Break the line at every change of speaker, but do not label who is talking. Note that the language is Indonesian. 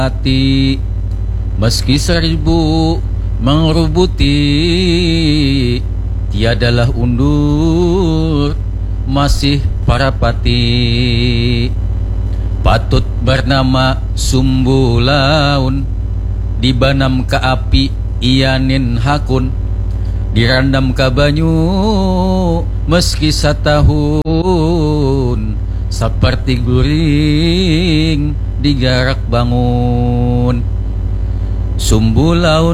hati, meski 1000 mengerubuti, tiadalah undur masih parapati. Patut bernama Sumbulaun, dibanam ke api ianin hakun, dirandam ke banyu meski 1 tahun, seperti guring digarak bangun. Sumbulaun